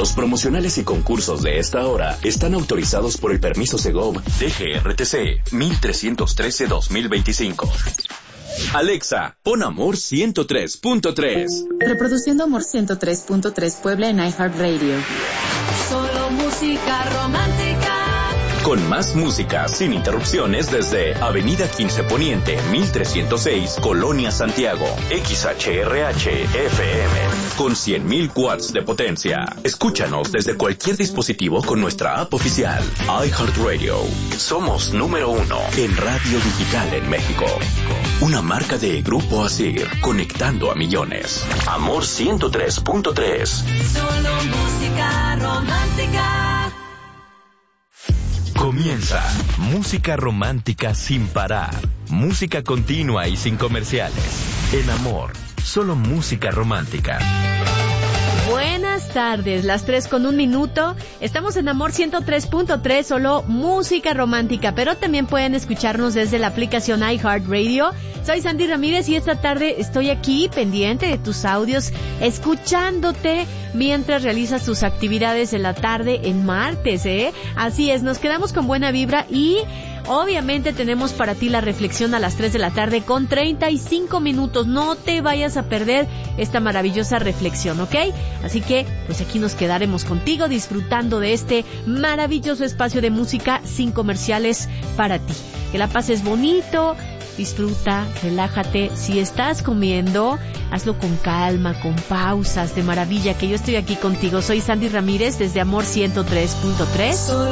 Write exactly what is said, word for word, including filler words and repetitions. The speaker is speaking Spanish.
Los promocionales y concursos de esta hora están autorizados por el permiso Segov D G R T C mil trescientos trece dos mil veinticinco. Alexa, pon Amor ciento tres punto tres. Reproduciendo Amor ciento tres punto tres Puebla en iHeartRadio. Solo música romántica. Con más música sin interrupciones desde Avenida quince Poniente, mil trescientos seis, Colonia Santiago. X H R H F M. Con cien mil watts de potencia. Escúchanos desde cualquier dispositivo con nuestra app oficial. iHeartRadio. Somos número uno en radio digital en México. Una marca de Grupo Asir, conectando a millones. Amor ciento tres punto tres. Solo música romántica. Comienza Música Romántica sin parar. Música continua y sin comerciales. En Amor, solo música romántica. Buenas tardes, las tres con un minuto. Estamos en Amor ciento tres punto tres, solo música romántica, pero también pueden escucharnos desde la aplicación iHeartRadio. Soy Sandy Ramírez y esta tarde estoy aquí pendiente de tus audios, escuchándote mientras realizas tus actividades de la tarde en martes, ¿eh? Así es, nos quedamos con buena vibra y obviamente tenemos para ti la reflexión a las tres de la tarde con treinta y cinco minutos. No te vayas a perder esta maravillosa reflexión, ¿ok? Así que, pues aquí nos quedaremos contigo disfrutando de este maravilloso espacio de música sin comerciales para ti. Que la pases bonito, disfruta, relájate. Si estás comiendo, hazlo con calma, con pausas de maravilla, que yo estoy aquí contigo. Soy Sandy Ramírez desde Amor ciento tres punto tres.